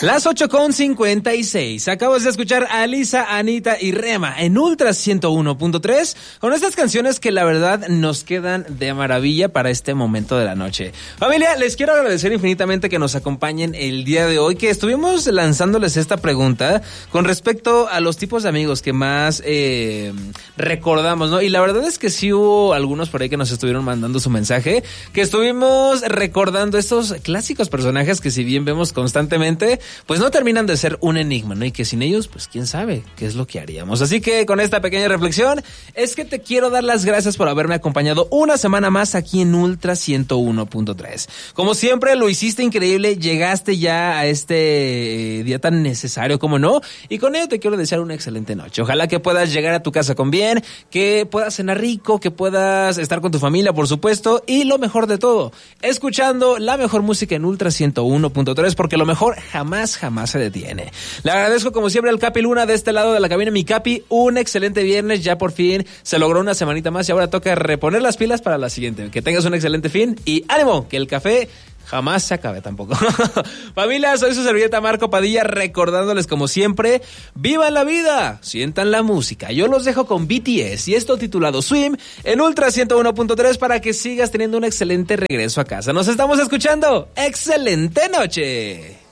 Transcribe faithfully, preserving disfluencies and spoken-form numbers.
Las ocho con cincuenta y seis. Acabas de escuchar a Lisa, Anita y Rema en Ultra ciento uno punto tres con estas canciones que la verdad nos quedan de maravilla para este momento de la noche. Familia, les quiero agradecer infinitamente que nos acompañen el día de hoy, que estuvimos lanzándoles esta pregunta con respecto a los tipos de amigos que más eh, recordamos, ¿no? Y la verdad es que sí hubo algunos por ahí que nos estuvieron mandando su mensaje, que estuvimos recordando estos clásicos personajes que si bien vemos constantemente, pues no terminan de ser un enigma, ¿no? Y que sin ellos, pues quién sabe qué es lo que haríamos. Así que con esta pequeña reflexión, es que te quiero dar las gracias por haberme acompañado una semana más aquí en Ultra ciento uno punto tres. Como siempre, lo hiciste increíble, llegaste ya a este día tan necesario, como no, y con ello te quiero desear una excelente noche. Ojalá que puedas llegar a tu casa con bien, que puedas cenar rico, que puedas estar con tu familia, por supuesto, y lo mejor de todo, escuchando la mejor música en Ultra ciento uno punto tres, porque lo mejor jamás jamás se detiene. Le agradezco como siempre al Capi Luna de este lado de la cabina. Mi Capi, un excelente viernes, ya por fin se logró una semanita más y ahora toca reponer las pilas para la siguiente. Que tengas un excelente fin y ánimo, que el café jamás se acabe tampoco. Familia, soy su servilleta Marco Padilla, recordándoles como siempre, ¡vivan la vida! Sientan la música. Yo los dejo con B T S y esto titulado Swim en Ultra ciento uno punto tres para que sigas teniendo un excelente regreso a casa. Nos estamos escuchando. ¡Excelente noche!